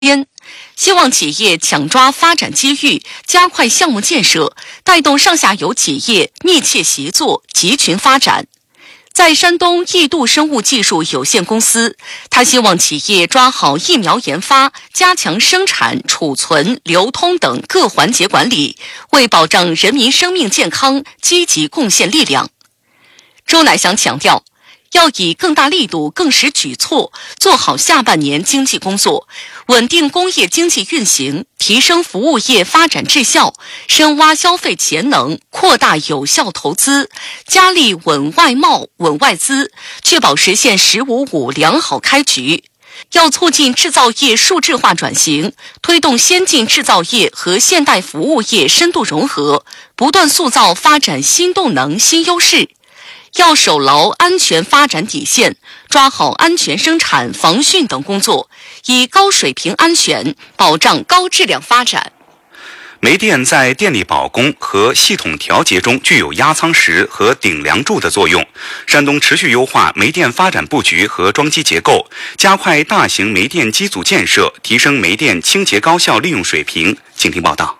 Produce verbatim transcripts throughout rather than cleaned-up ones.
边，希望企业抢抓发展机遇，加快项目建设，带动上下游企业密切协作，集群发展。在山东易度生物技术有限公司，他希望企业抓好疫苗研发，加强生产、储存、流通等各环节管理，为保障人民生命健康积极贡献力量。周乃祥强调，要以更大力度、更实举措，做好下半年经济工作，稳定工业经济运行，提升服务业发展质效，深挖消费潜能，扩大有效投资，加力稳外贸、稳外资，确保实现“十五五”良好开局。要促进制造业数字化转型，推动先进制造业和现代服务业深度融合，不断塑造发展新动能、新优势。要守牢安全发展底线，抓好安全生产、防汛等工作，以高水平安全保障高质量发展。 煤电在电力保供和系统调节中具有压舱石和顶梁柱的作用。山东持续优化煤电发展布局和装机结构，加快大型煤电机组建设，提升煤电清洁高效利用水平。请听报道。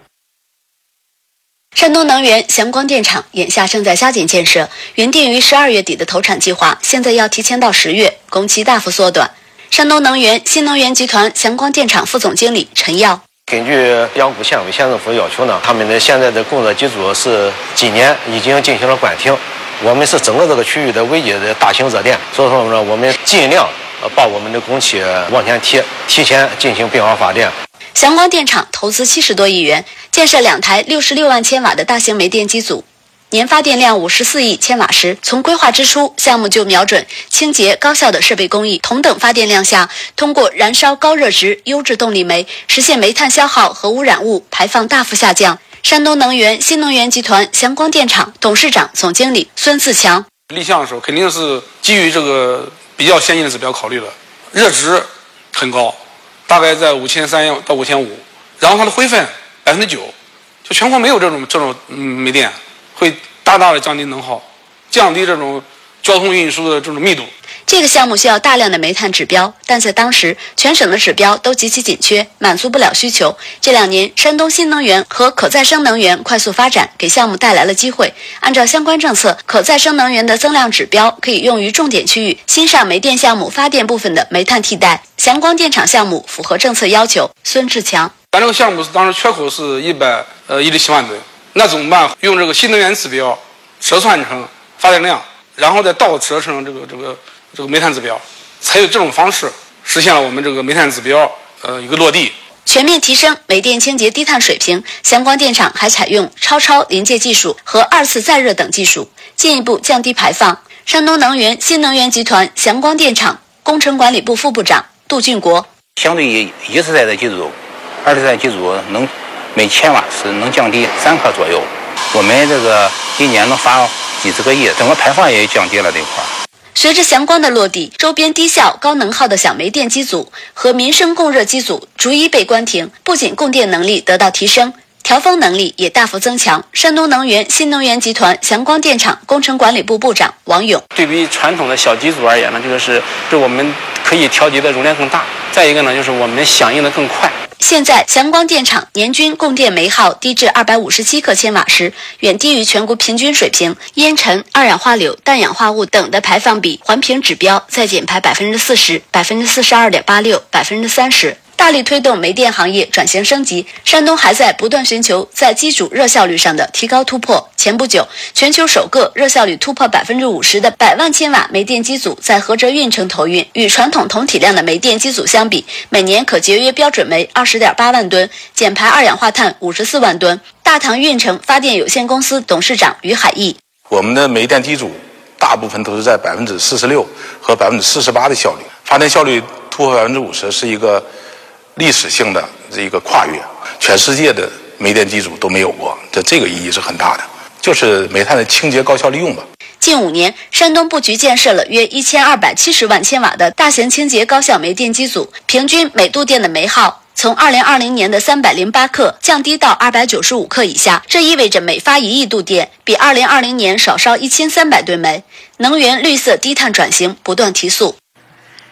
山东能源祥光电厂眼下正在加紧建设，原定于十二月底的投产计划，现在要提前到十月，工期大幅缩短。山东能源新能源集团祥光电厂副总经理陈耀， 根据阳谷县委县政府要求呢，他们的现在的工作机组是今年已经进行了关停，我们是整个这个区域的唯一的大型热电，所以说呢，我们尽量把我们的工期往前提，提前进行变化发电。 祥光电厂投资七十多亿元，建设两台六十六万千瓦的大型煤电机组，年发电量五十四亿千瓦时，从规划之初，项目就瞄准清洁高效的设备工艺。同等发电量下，通过燃烧高热值优质动力煤，实现煤炭消耗和污染物排放大幅下降。山东能源新能源集团祥光电厂董事长、总经理孙自强， 立项的时候肯定是基于这个比较先进的指标考虑了，热值很高，大概在五千三到五千五，然后它的灰分百分之九，就全国没有这种这种嗯煤电，会大大的降低能耗，降低这种交通运输的这种密度。 这个项目需要大量的煤炭指标，但在当时全省的指标都极其紧缺，满足不了需求。这两年，山东新能源和可再生能源快速发展，给项目带来了机会。按照相关政策，可再生能源的增量指标可以用于重点区域新上煤电项目发电部分的煤炭替代。祥光电厂项目符合政策要求。孙志强， 咱这个项目是当时缺口是一百呃一十七万吨，那怎么办？用这个新能源指标折算成发电量，然后再倒折成这个这个这个煤炭指标，才有这种方式实现了我们这个煤炭指标呃一个落地。 全面提升煤电清洁低碳水平，祥光电厂还采用超超临界技术和二次再热等技术，进一步降低排放。山东能源新能源集团祥光电厂工程管理部副部长杜俊国， 相对于一次代的机组，二次代机组能每千瓦时能降低三克左右，我们这个一年能发几十个亿，整个排放也降低了这块。 随着祥光的落地，周边低效高能耗的小煤电机组和民生供热机组逐一被关停，不仅供电能力得到提升，调峰能力也大幅增强。山东能源新能源集团祥光电厂工程管理部部长王勇， 对比传统的小机组而言呢，这个是是我们可以调节的容量更大，再一个呢，就是我们响应的更快。 现在祥光电厂年均供电煤耗低至二百五十七克千瓦时，远低于全国平均水平。烟尘、二氧化硫、氮氧化物等的排放比环评指标再减排百分之四十、百分之四十二点八六、百分之三十。大力推动煤电行业转型升级，山东还在不断寻求在机组热效率上的提高突破。前不久，全球首个热效率突破百分之五十的百万千瓦煤电机组在菏泽运城投运，与传统同体量的煤电机组相比，每年可节约标准煤二十点八万吨，减排二氧化碳五十四万吨。大唐运城发电有限公司董事长于海义， 我们的煤电机组大部分都是在百分之四十六和百分之四十八的效率，发电效率突破百分之五十是一个历史性的这一个跨越，全世界的煤电机组都没有过，这这个意义是很大的，就是煤炭的清洁高效利用吧。 近五年，山东布局建设了约一千二百七十万千瓦的大型清洁高效煤电机组，平均每度电的煤耗从二零二零年的三百零八克降低到二百九十五克以下，这意味着每发一亿度电，比二零二零年少烧一千三百吨煤。能源绿色低碳转型不断提速。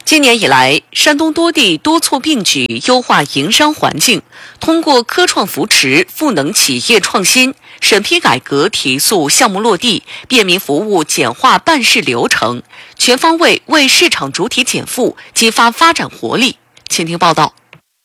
今年以来，山东多地多措并举优化营商环境，通过科创扶持赋能企业创新、审批改革提速项目落地、便民服务简化办事流程，全方位为市场主体减负，激发发展活力。请听报道。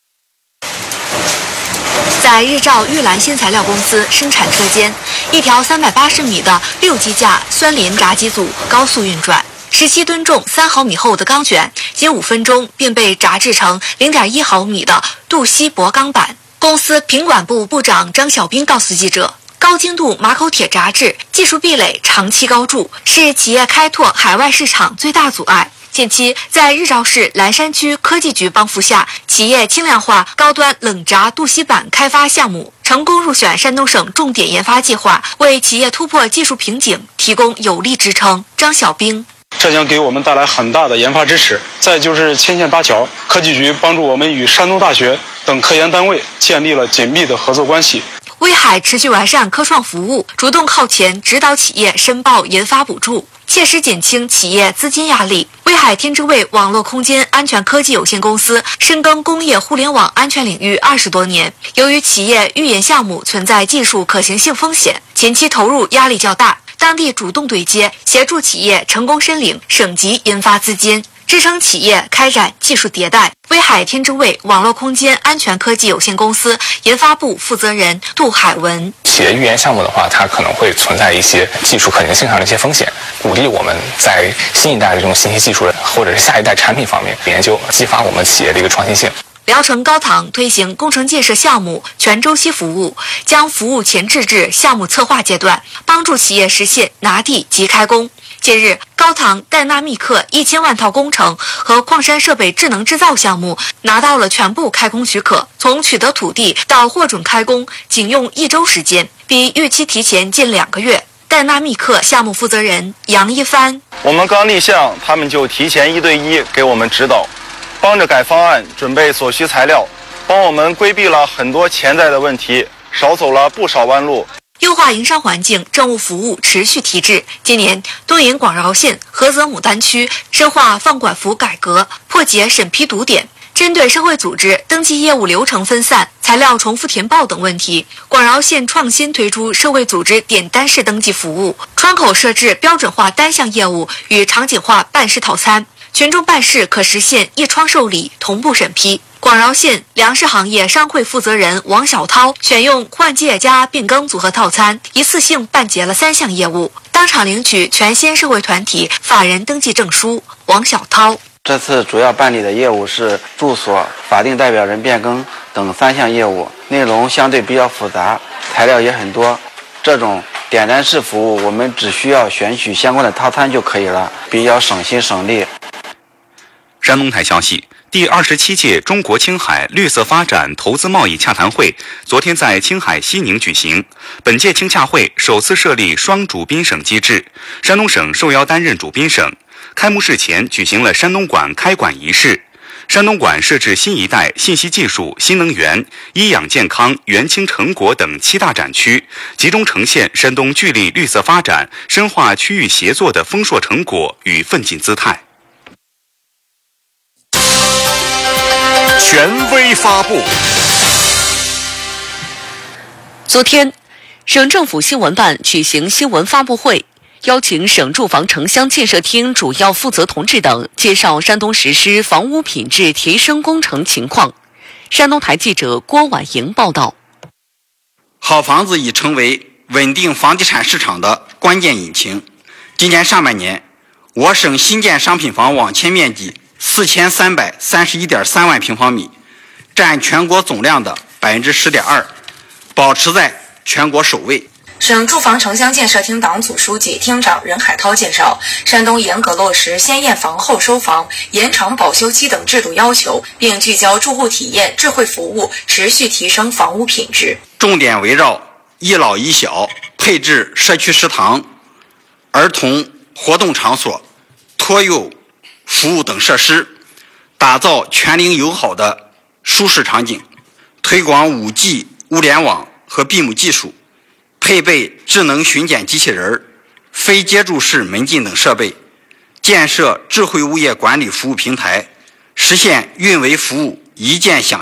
在日照玉兰新材料公司生产车间，一条三百八十米的六机架酸磷炸机组高速运转。十七吨重、三毫米厚的钢卷，仅五分钟便被炸制成零点一毫米的镀锡箔钢板。公司品管部部长张小兵告诉记者，高精度马口铁炸制技术壁垒长期高筑，是企业开拓海外市场最大阻碍。近期，在日照市蓝山区科技局帮扶下，企业轻量化高端冷轧镀锡板开发项目成功入选山东省重点研发计划，为企业突破技术瓶颈提供有力支撑。张小兵。 这将给我们带来很大的研发支持。再就是牵线搭桥，科技局帮助我们与山东大学等科研单位建立了紧密的合作关系。 威海持续完善科创服务，主动靠前指导企业申报研发补助，切实减轻企业资金压力。威海天之卫网络空间安全科技有限公司深耕工业互联网安全领域二十多年，由于企业预研项目存在技术可行性风险，前期投入压力较大。当地主动对接，协助企业成功申领省级研发资金，支撑企业开展技术迭代。威海天之卫网络空间安全科技有限公司研发部负责人杜海文： 企业预研项目的话，它可能会存在一些技术可行性上的一些风险，鼓励我们在新一代的这种信息技术或者是下一代产品方面研究，激发我们企业的一个创新性。 聊城高堂推行工程建设项目全周期服务，将服务前置至项目策划阶段，帮助企业实现拿地即开工。近日，高堂戴纳密克一千万套工程和矿山设备智能制造项目拿到了全部开工许可，从取得土地到获准开工仅用一周时间，比预期提前近两个月。戴纳密克项目负责人杨一帆： 我们刚立项，他们就提前一对一给我们指导，帮着改方案，准备所需材料，帮我们规避了很多潜在的问题，少走了不少弯路。 优化营商环境，政务服务持续提质。今年，东营广饶县菏泽牡丹区深化放管服改革，破解审批堵点。针对社会组织登记业务流程分散、材料重复填报等问题，广饶县创新推出社会组织点单式登记服务，窗口设置标准化单项业务与场景化办事套餐，群众办事可实现一窗受理、同步审批。广饶县粮食行业商会负责人王小涛选用换届加变更组合套餐，一次性办结了三项业务，当场领取全县社会团体法人登记证书。王小涛： 这次主要办理的业务是住所、法定代表人变更等三项业务，内容相对比较复杂，材料也很多。这种点单式服务，我们只需要选取相关的套餐就可以了，比较省心省力。 山东台消息，第二十七届中国青海绿色发展投资贸易洽谈会昨天在青海西宁举行。本届青洽会首次设立双主宾省机制，山东省受邀担任主宾省。开幕式前举行了山东馆开馆仪式。山东馆设置新一代信息技术、新能源、医养健康、元青成果等七大展区，集中呈现山东聚力绿色发展、深化区域协作的丰硕成果与奋进姿态。 权威发布。 昨天，省政府新闻办举行新闻发布会，邀请省住房城乡建设厅主要负责同志等介绍山东实施房屋品质提升工程情况。山东台记者郭婉莹报道。 好房子已成为稳定房地产市场的关键引擎。今年上半年，我省新建商品房网签面积四千三百三十一点三万平方米，占全国总量的百分之十点二，保持在全国首位。 省住房城乡建设厅党组书记、厅长任海涛介绍，山东严格落实先验房后收房、延长保修期等制度要求，并聚焦住户体验、智慧服务，持续提升房屋品质。 重点围绕一老一小、配置社区食堂、儿童活动场所、托幼服务等设施，打造全龄友好的舒适场景，推广 五 G 物联网和 B I M 技术，配备智能巡检机器人、非接触式门禁等设备，建设智慧物业管理服务平台， 实现运维服务一键享